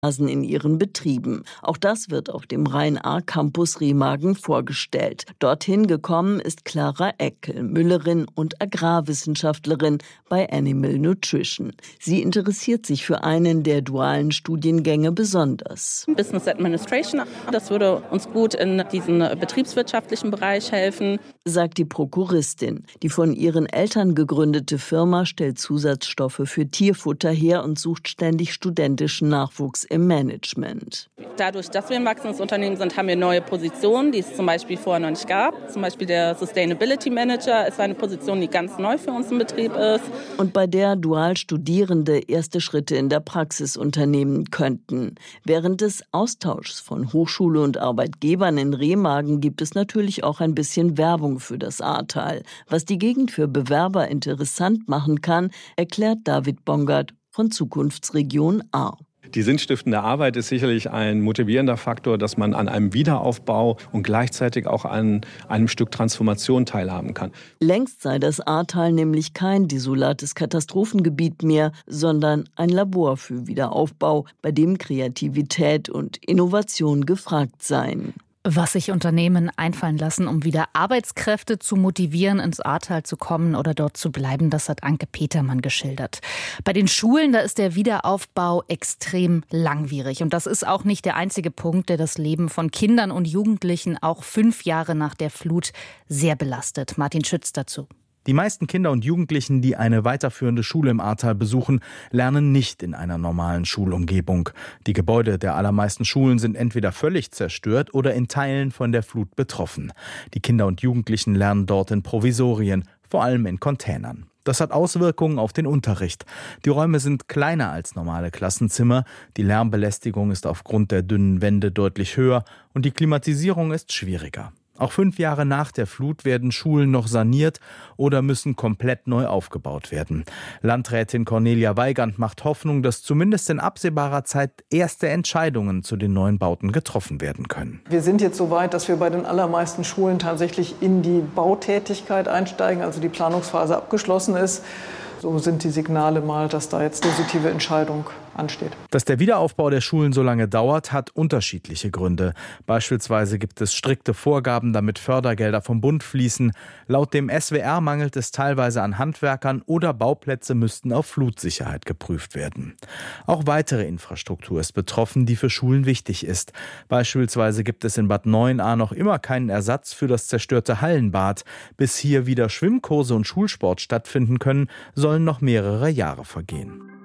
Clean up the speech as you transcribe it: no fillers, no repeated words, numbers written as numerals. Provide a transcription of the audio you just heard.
in ihren Betrieben. Auch das wird auf dem Rhein-A-Campus Remagen vorgestellt. Dorthin gekommen ist Clara Eckel, Müllerin und Agrarwissenschaftlerin bei Animal Nutrition. Sie interessiert sich für einen der dualen Studiengänge besonders. Business Administration, das würde uns gut in diesen betriebswirtschaftlichen Bereich helfen, sagt die Prokuristin. Die von ihren Eltern gegründete Firma stellt Zusatzstoffe für Tierfutter her und sucht ständig studentischen Nachwuchs im Management. Dadurch, dass wir ein wachsendes Unternehmen sind, haben wir neue Positionen, die es zum Beispiel vorher noch nicht gab. Zum Beispiel der Sustainability Manager ist eine Position, die ganz neu für uns im Betrieb ist. Und bei der Dualstudierende erste Schritte in der Praxis unternehmen könnten. Während des Austauschs von Hochschule und Arbeitgebern in Remagen gibt es natürlich auch ein bisschen Werbung für das Ahrtal. Was die Gegend für Bewerber interessant machen kann, erklärt David Bongard von Zukunftsregion Ahr. Die sinnstiftende Arbeit ist sicherlich ein motivierender Faktor, dass man an einem Wiederaufbau und gleichzeitig auch an einem Stück Transformation teilhaben kann. Längst sei das Ahrtal nämlich kein desolates Katastrophengebiet mehr, sondern ein Labor für Wiederaufbau, bei dem Kreativität und Innovation gefragt seien. Was sich Unternehmen einfallen lassen, um wieder Arbeitskräfte zu motivieren, ins Ahrtal zu kommen oder dort zu bleiben, das hat Anke Petermann geschildert. Bei den Schulen, da ist der Wiederaufbau extrem langwierig. Und das ist auch nicht der einzige Punkt, der das Leben von Kindern und Jugendlichen auch 5 Jahre nach der Flut sehr belastet. Martin Schütz dazu. Die meisten Kinder und Jugendlichen, die eine weiterführende Schule im Ahrtal besuchen, lernen nicht in einer normalen Schulumgebung. Die Gebäude der allermeisten Schulen sind entweder völlig zerstört oder in Teilen von der Flut betroffen. Die Kinder und Jugendlichen lernen dort in Provisorien, vor allem in Containern. Das hat Auswirkungen auf den Unterricht. Die Räume sind kleiner als normale Klassenzimmer, die Lärmbelästigung ist aufgrund der dünnen Wände deutlich höher und die Klimatisierung ist schwieriger. Auch 5 Jahre nach der Flut werden Schulen noch saniert oder müssen komplett neu aufgebaut werden. Landrätin Cornelia Weigand macht Hoffnung, dass zumindest in absehbarer Zeit erste Entscheidungen zu den neuen Bauten getroffen werden können. Wir sind jetzt so weit, dass wir bei den allermeisten Schulen tatsächlich in die Bautätigkeit einsteigen, also die Planungsphase abgeschlossen ist. So sind die Signale mal, dass da jetzt positive Entscheidung ansteht. Dass der Wiederaufbau der Schulen so lange dauert, hat unterschiedliche Gründe. Beispielsweise gibt es strikte Vorgaben, damit Fördergelder vom Bund fließen. Laut dem SWR mangelt es teilweise an Handwerkern oder Bauplätze müssten auf Flutsicherheit geprüft werden. Auch weitere Infrastruktur ist betroffen, die für Schulen wichtig ist. Beispielsweise gibt es in Bad Neuenahr noch immer keinen Ersatz für das zerstörte Hallenbad. Bis hier wieder Schwimmkurse und Schulsport stattfinden können, sollen noch mehrere Jahre vergehen.